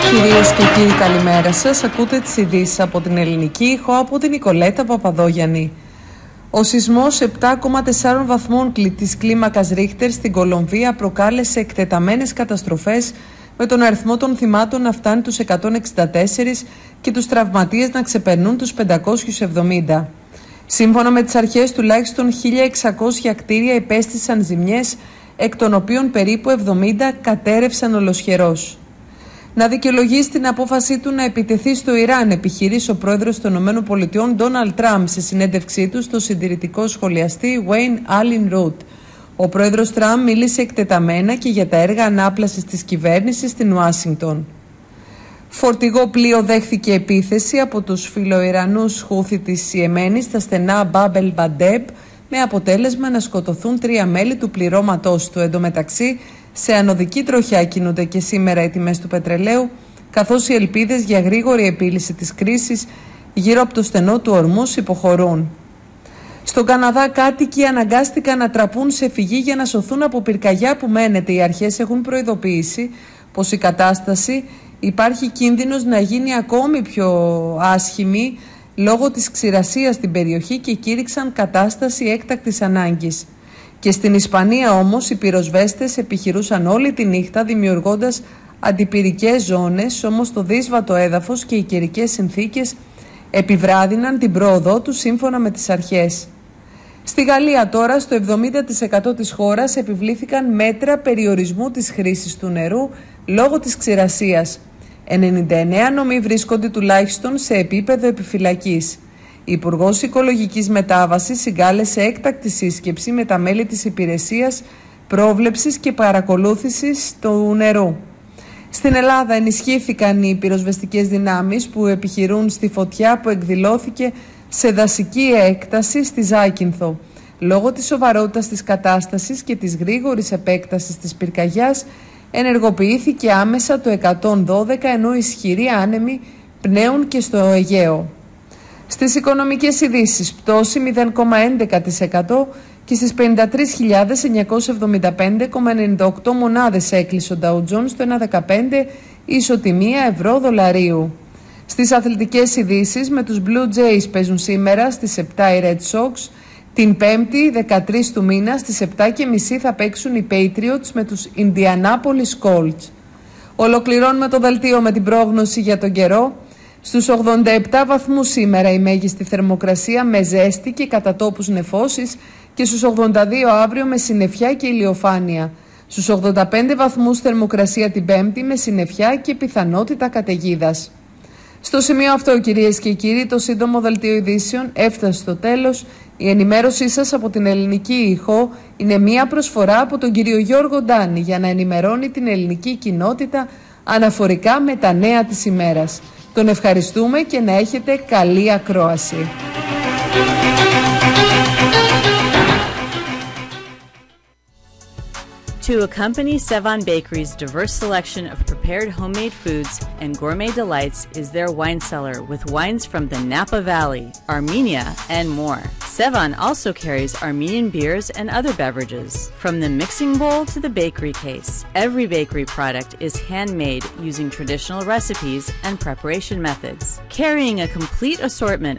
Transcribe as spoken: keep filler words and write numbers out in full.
Κυρίες και κύριοι, καλημέρα σας. Ακούτε τις ειδήσεις από την Ελληνική Ήχο, από την Νικολέτα Παπαδόγιαννη. Ο σεισμός επτά κόμμα τέσσερα βαθμών της κλίμακας Ρίχτερ στην Κολομβία προκάλεσε εκτεταμένες καταστροφές, με τον αριθμό των θυμάτων να φτάνει τους εκατόν εξήντα τέσσερα και τους τραυματίες να ξεπερνούν τους πεντακόσιους εβδομήντα. Σύμφωνα με τις αρχές, τουλάχιστον χίλια εξακόσια κτίρια υπέστησαν ζημιές, εκ των οποίων περίπου εβδομήντα κατέρευσαν ολοσχερώς. Να δικαιολογήσει την απόφασή του να επιτεθεί στο Ιράν, επιχειρήσει ο πρόεδρος των ΗΠΑ Ντόναλντ Τραμπ σε συνέντευξή του στο συντηρητικό σχολιαστή Wayne Allyn Root. Ο πρόεδρος Τραμπ μίλησε εκτεταμένα και για τα έργα ανάπλασης της κυβέρνησης στην Ουάσιγκτον. Φορτηγό πλοίο δέχθηκε επίθεση από τους φιλοϊρανούς Χούθι της Ιεμένης στα στενά Μπάμπελ Μπαντέμπ, με αποτέλεσμα να σκοτωθούν τρία μέλη του πληρώματός του. Εντωμεταξύ, σε ανωδική τροχιά κινούνται και σήμερα οι τιμές του πετρελαίου, καθώς οι ελπίδες για γρήγορη επίλυση της κρίσης γύρω από το στενό του Ορμούς υποχωρούν. Στον Καναδά, κάτοικοι αναγκάστηκαν να τραπούν σε φυγή για να σωθούν από πυρκαγιά που μένεται. Οι αρχές έχουν προειδοποιήσει πως η κατάσταση υπάρχει κίνδυνος να γίνει ακόμη πιο άσχημη λόγω της ξηρασίας στην περιοχή και κήρυξαν κατάσταση έκτακτης ανάγκης. Και στην Ισπανία όμως οι πυροσβέστες επιχειρούσαν όλη τη νύχτα, δημιουργώντας αντιπυρικές ζώνες, όμως το δύσβατο έδαφος και οι καιρικές συνθήκες επιβράδυναν την πρόοδό τους σύμφωνα με τις αρχές. Στη Γαλλία τώρα, στο εβδομήντα τοις εκατό της χώρας επιβλήθηκαν μέτρα περιορισμού της χρήσης του νερού λόγω της ξηρασίας. ενενήντα εννέα νομοί βρίσκονται τουλάχιστον σε επίπεδο επιφυλακής. Η Υπουργός Οικολογικής Μετάβασης συγκάλεσε έκτακτη σύσκεψη με τα μέλη της Υπηρεσίας Πρόβλεψης και Παρακολούθησης του Νερού. Στην Ελλάδα ενισχύθηκαν οι πυροσβεστικές δυνάμεις που επιχειρούν στη φωτιά που εκδηλώθηκε σε δασική έκταση στη Ζάκυνθο. Λόγω της σοβαρότητας της κατάστασης και της γρήγορης επέκτασης της πυρκαγιάς, ενεργοποιήθηκε άμεσα το εκατόν δώδεκα, ενώ ισχυροί άνεμοι πνέουν και στο Αιγαίο. Στις οικονομικές ειδήσεις, πτώση μηδέν κόμμα έντεκα τοις εκατό και στις πενήντα τρεις χιλιάδες εννιακόσιες εβδομήντα πέντε κόμμα ενενήντα οκτώ μονάδες έκλεισε ο Dow Jones στο ένα κόμμα δεκαπέντε ισοτιμία ευρώ δολαρίου. Στις αθλητικές ειδήσεις, με τους Blue Jays παίζουν σήμερα στις επτά οι Red Sox, την Πέμπτη δεκατρείς του μήνα στις επτά και μισή θα παίξουν οι Patriots με τους Indianapolis Colts. Ολοκληρώνουμε το δελτίο με την πρόγνωση για τον καιρό. Στους ογδόντα επτά βαθμούς σήμερα η μέγιστη θερμοκρασία με ζέστη και κατά τόπους νεφώσεις, και στους ογδόντα δύο αύριο με συννεφιά και ηλιοφάνεια. Στους ογδόντα πέντε βαθμούς θερμοκρασία την Πέμπτη με συννεφιά και πιθανότητα καταιγίδας. Στο σημείο αυτό, κυρίες και κύριοι, το σύντομο δελτίο ειδήσεων έφτασε στο τέλος. Η ενημέρωσή σας από την Ελληνική Ήχο είναι μία προσφορά από τον κύριο Γιώργο Ντάνη για να ενημερώνει την ελληνική κοινότητα αναφορικά με τα νέα της ημέρας. Τον ευχαριστούμε και να έχετε καλή ακρόαση. To accompany Sevan Bakery's diverse selection of prepared homemade foods and gourmet delights is their wine cellar with wines from the Napa Valley, Armenia, and more. Sevan also carries Armenian beers and other beverages. From the mixing bowl to the bakery case, every bakery product is handmade using traditional recipes and preparation methods. Carrying a complete assortment